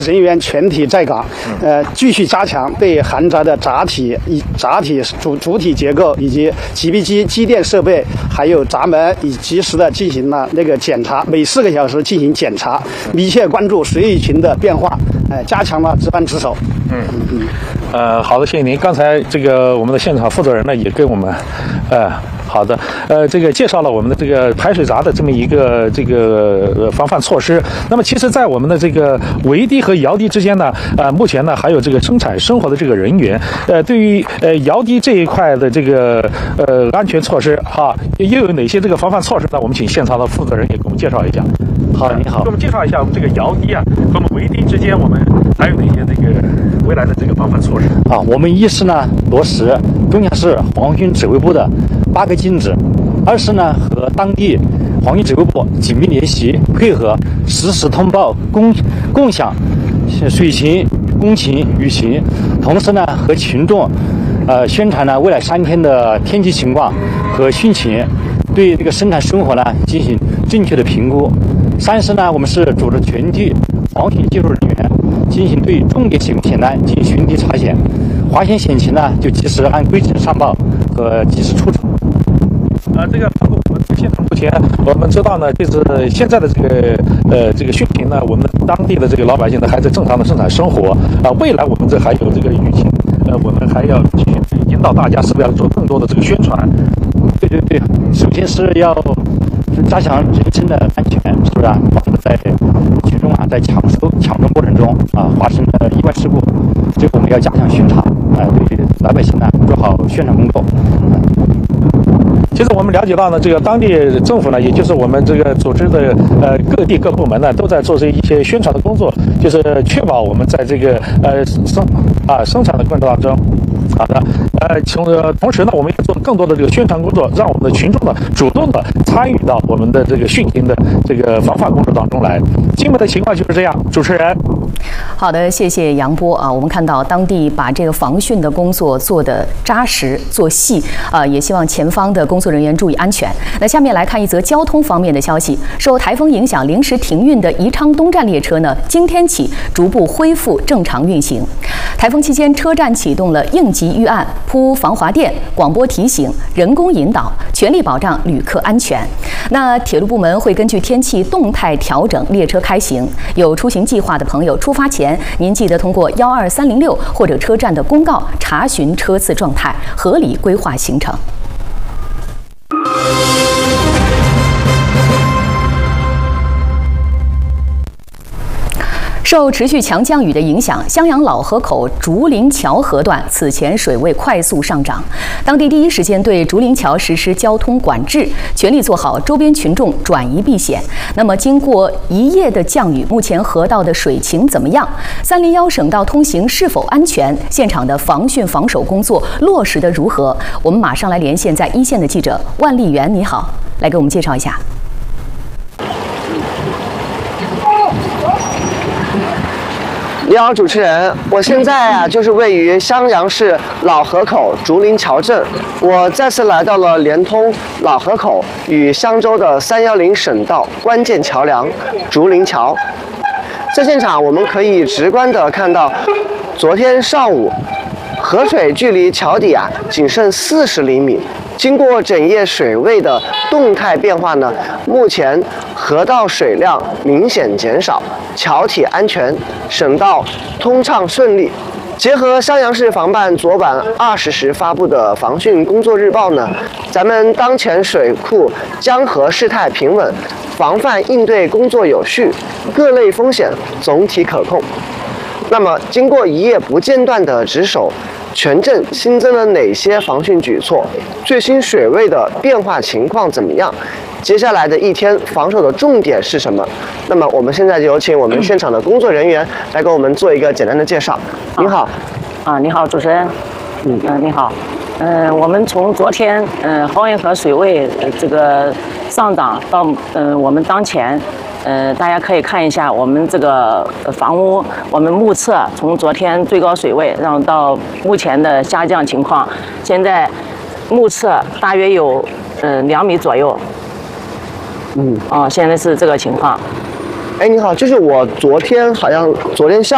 人员全体在岗，继续加强对涵杂的主体结构以及机壁机机电设备，还有闸门，以及时的进行了那个检查，每4个小时进行检查，密切关注水域群的变化，加强了值班值守。 好的，谢谢您。刚才这个我们的现场负责人呢也跟我们，好的，这个介绍了我们的这个排水闸的这么一个防范措施。那么其实，在我们的这个围堤和瑶堤之间呢，目前呢还有这个生产生活的这个人员，对于瑶堤这一块的这个安全措施又有哪些这个防范措施呢？我们请现场的负责人也给我们介绍一下。 好，你好， 给我们介绍一下我们这个瑶堤和我们围堤之间，我们还有哪些这个未来的这个防范措施？ 我们一是呢落实中央市防汛指挥部的8个禁止，二是呢和当地防汛指挥部紧密联系配合，实时通报共享水情、工情、雨情，同时呢和群众宣传呢未来3天的天气情况和汛情，对这个生产生活呢进行正确的评估。三是呢，我们是组织全体防汛技术人员进行对重点险单进行巡堤查险，发现险情呢就及时按规程上报和及时出场。 这个包括我们现场目前我们知道呢，就是现在的这个汛情呢，我们当地的这个老百姓呢还在正常的生产生活未来我们这还有这个雨情，我们还要继续引导大家是不是要做更多的这个宣传？ 对，首先是要加强人身的安全，是不是防止在群众在抢种过程中发生的意外事故。这个我们要加强宣传，对老百姓呢做好宣传工作。 其实我们了解到呢，这个当地政府呢，也就是我们这个组织的各地各部门呢，都在做这一些宣传的工作，就是确保我们在这个生产的过程当中。好的，同时呢，我们也做更多的这个宣传工作，让我们的群众呢主动的参与到我们的这个汛情的这个防范工作当中来。基本的情况就是这样，主持人。 好的，谢谢杨波我们看到当地把这个防汛的工作做得扎实、做细也希望前方的工作人员注意安全。那下面来看一则交通方面的消息，受台风影响临时停运的宜昌东站列车呢，今天起逐步恢复正常运行。台风期间，车站启动了应急预案、铺防滑垫、广播提醒、人工引导，全力保障旅客安全。那铁路部门会根据天气动态调整列车开行。有出行计划的朋友，出发前您记得通过12306或者车站的公告查询车次状态，合理规划行程。受持续强降雨的影响，襄阳老河口竹林桥河段此前水位快速上涨，当地第一时间对竹林桥实施交通管制，全力做好周边群众转移避险。那么，经过1夜的降雨，目前河道的水情怎么样？301省道通行是否安全？现场的防汛防守工作落实的如何？我们马上来连线在一线的记者万丽媛，你好，来给我们介绍一下。 你好，主持人，我现在就是位于襄阳市老河口竹林桥镇，我再次来到了连通老河口与襄州的310省道关键桥梁竹林桥。在现场，我们可以直观地看到，昨天上午河水距离桥底仅剩40厘米。经过整夜水位的动态变化呢，目前河道水量明显减少，桥体安全，省道通畅顺利。结合襄阳市防办昨晚20时发布的防汛工作日报呢，咱们当前水库江河事态平稳，防范应对工作有序，各类风险总体可控。那么，经过1夜不间断的值守，全镇新增了哪些防汛举措？最新水位的变化情况怎么样？接下来的1天防守的重点是什么？那么我们现在就有请我们现场的工作人员来给我们做一个简单的介绍。您好。 你好，主持人。你好。我们从昨天黄运河水位这个上涨到我们当前。大家可以看一下我们这个房屋，我们目测从昨天最高水位，然后到目前的下降情况，现在目测大约有2米左右。现在是这个情况。 你好，就是我昨天下